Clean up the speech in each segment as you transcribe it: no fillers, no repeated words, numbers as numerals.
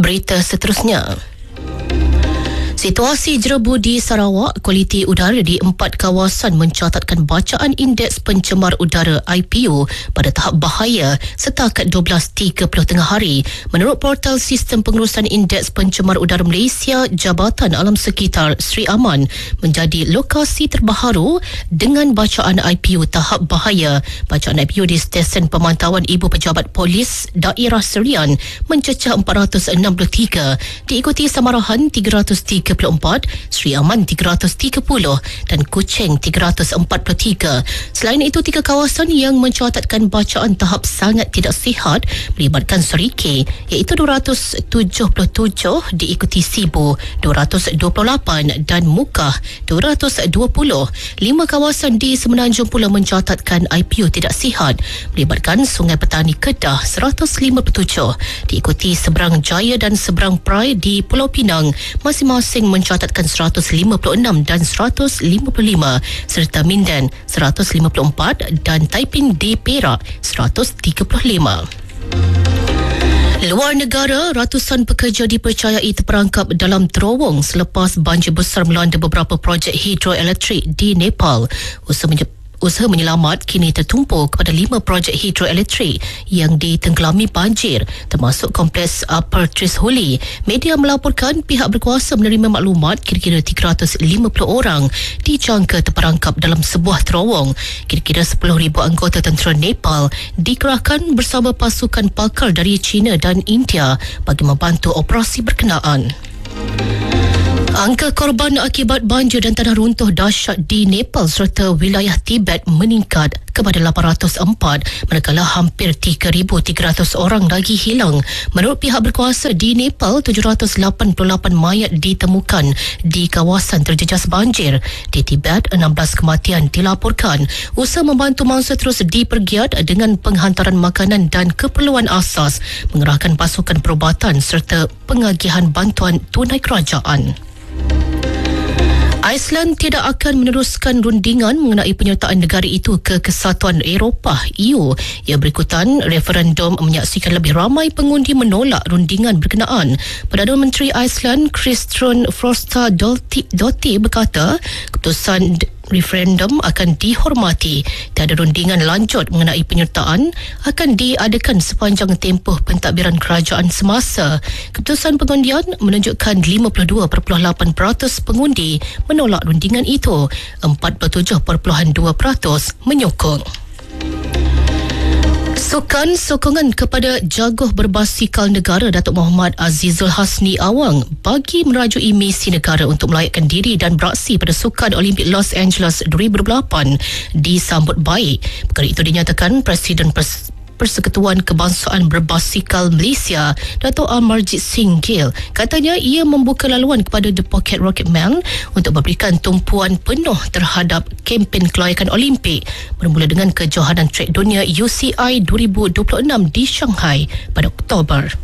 Berita seterusnya. Situasi jerebu di Sarawak, kualiti udara di 4 kawasan mencatatkan bacaan Indeks Pencemar Udara IPU pada tahap bahaya setakat 12.30 tengah hari. Menurut portal Sistem Pengurusan Indeks Pencemar Udara Malaysia, Jabatan Alam Sekitar Sri Aman menjadi lokasi terbaharu dengan bacaan IPU tahap bahaya. Bacaan IPU di Stesen Pemantauan Ibu Pejabat Polis Daerah Serian mencecah 463, diikuti Samarahan 334, Sri Aman 330 dan Kuching 343. Selain itu, 3 kawasan yang mencatatkan bacaan tahap sangat tidak sihat melibatkan Serike iaitu 277, diikuti Sibu 228 dan Mukah 220. 5 kawasan di Semenanjung pula mencatatkan IPU tidak sihat melibatkan Sungai Petani Kedah 157, diikuti Seberang Jaya dan Seberang Perai di Pulau Pinang masing-masing mencatatkan 156 dan 155, serta Mindan 154 dan Taiping di Perak 135. Luar negara, ratusan pekerja dipercayai terperangkap dalam terowong selepas banjir besar melanda beberapa projek hidroelektrik di Nepal. Usaha menyelamat kini tertumpu kepada 5 projek hidroelektrik yang ditenggelami banjir, termasuk kompleks Upper Trisholli. Media melaporkan pihak berkuasa menerima maklumat kira-kira 350 orang dijangka terperangkap dalam sebuah terowong. Kira-kira 10,000 anggota tentera Nepal dikerahkan bersama pasukan pakar dari China dan India bagi membantu operasi berkenaan. Angka korban akibat banjir dan tanah runtuh dahsyat di Nepal serta wilayah Tibet meningkat kepada 804, manakala hampir 3,300 orang lagi hilang. Menurut pihak berkuasa di Nepal, 788 mayat ditemukan di kawasan terjejas banjir. Di Tibet, 16 kematian dilaporkan. Usaha membantu mangsa terus dipergiat dengan penghantaran makanan dan keperluan asas, mengerahkan pasukan perubatan serta pengagihan bantuan tunai kerajaan. Iceland tidak akan meneruskan rundingan mengenai penyertaan negara itu ke Kesatuan Eropah EU. Ia berikutan referendum menyaksikan lebih ramai pengundi menolak rundingan berkenaan. Perdana Menteri Iceland Kristrún Frostadóttir berkata keputusan referendum akan dihormati. Tiada rundingan lanjut mengenai penyertaan akan diadakan sepanjang tempoh pentadbiran kerajaan semasa. Keputusan pengundian menunjukkan 52.8% pengundi menolak rundingan itu, 47.2% menyokong. Sokongan kepada jaguh berbasikal negara Datuk Muhammad Azizul Hasni Awang bagi merajui misi negara untuk melayakkan diri dan beraksi pada Sukan Olimpik Los Angeles 2008 disambut baik. Perkara itu dinyatakan Presiden Persekutuan Kebangsaan Berbasikal Malaysia, Dato' Amarjit Singh Gill. Katanya ia membuka laluan kepada The Pocket Rocket Man untuk memberikan tumpuan penuh terhadap kempen kelayakan Olimpik bermula dengan kejohanan trek dunia UCI 2026 di Shanghai pada Oktober.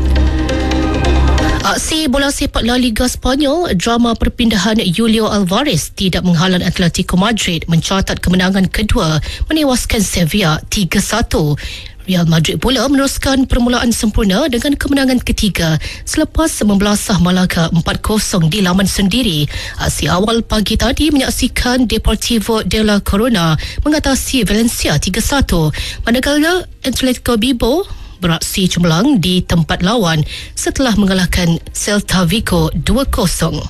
Aksi bola sepak La Liga Spanyol, drama perpindahan Julio Alvarez tidak menghalang Atletico Madrid mencatat kemenangan kedua menewaskan Sevilla 3-1. Real Madrid pula meneruskan permulaan sempurna dengan kemenangan ketiga selepas membelasah Malaga 4-0 di laman sendiri. Aksi awal pagi tadi menyaksikan Deportivo de la Corona mengatasi Valencia 3-1, manakala Atletico Bilbao beraksi cemerlang di tempat lawan setelah mengalahkan Celta Vigo 2-0.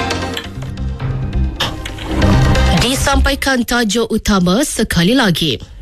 Disampaikan tajuk utama sekali lagi.